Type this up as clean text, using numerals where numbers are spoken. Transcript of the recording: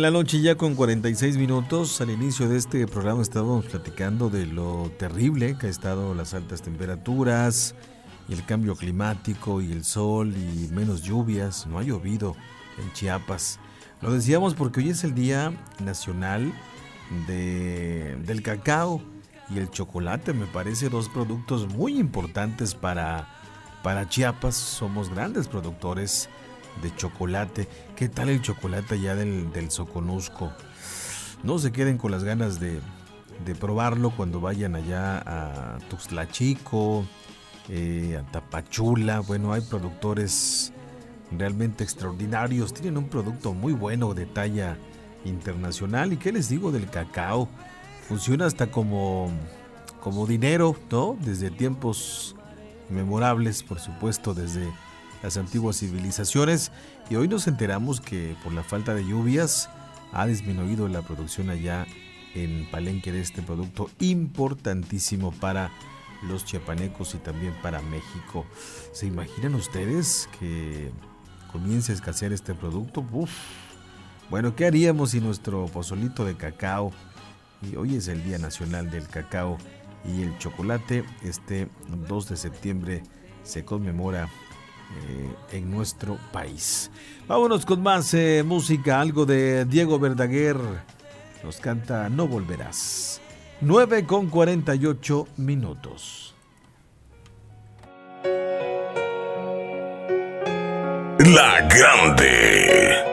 la noche ya con 46 minutos. Al inicio de este programa estábamos platicando de lo terrible que ha estado las altas temperaturas y el cambio climático y el sol y menos lluvias. No ha llovido en Chiapas. Lo decíamos porque hoy es el Día Nacional del Cacao y el chocolate. Me parece dos productos muy importantes para Chiapas. Somos grandes productores de chocolate. ¿Qué tal el chocolate allá del Soconusco? No se queden con las ganas de probarlo cuando vayan allá a Tuxtla Chico, a Tapachula. Bueno, hay productores realmente extraordinarios. Tienen un producto muy bueno de talla internacional. ¿Y qué les digo del cacao? Funciona hasta como dinero, ¿no? Desde tiempos memorables, por supuesto, desde las antiguas civilizaciones, y hoy nos enteramos que por la falta de lluvias ha disminuido la producción allá en Palenque de este producto importantísimo para los chiapanecos y también para México. ¿Se imaginan ustedes que comience a escasear este producto? Uf. Bueno, ¿qué haríamos si nuestro pozolito de cacao, y hoy es el Día Nacional del Cacao y el Chocolate, este 2 de septiembre se conmemora en nuestro país? Vámonos con más música, algo de Diego Verdaguer. Nos canta No Volverás. 9:48 minutos. La Grande.